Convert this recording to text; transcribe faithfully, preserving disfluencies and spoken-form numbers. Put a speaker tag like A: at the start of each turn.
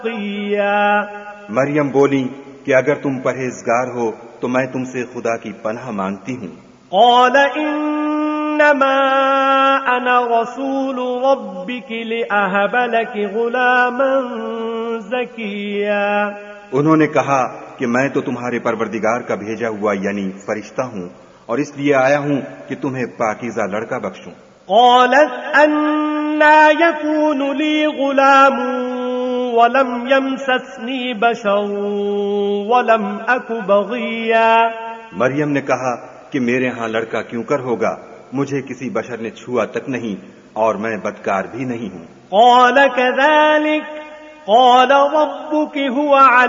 A: मरियम बोली कि अगर तुम परहेजगार हो तो मैं तुमसे खुदा की पनाह मांगती हूँ।
B: क़ाल इन्नमा अना रसूलु रब्बिकी लिअहब लकी गुलामन ज़किया।
A: उन्होंने कहा कि मैं तो तुम्हारे परवरदिगार का भेजा हुआ यानी फरिश्ता हूँ और इसलिए आया हूँ कि तुम्हें पाकीज़ा लड़का बख्शूं।
B: क़ालत अन्ना यकूनु ली गुलामुन वलम यमससनी बशरुन वलम अकु बग़िया।
A: मरियम ने कहा कि मेरे यहाँ लड़का क्यों कर होगा, मुझे किसी बशर ने छुआ तक नहीं और मैं बदकार भी नहीं हूँ।
B: क़ाल कज़ालिक क़ाल रब्बुकी हुवा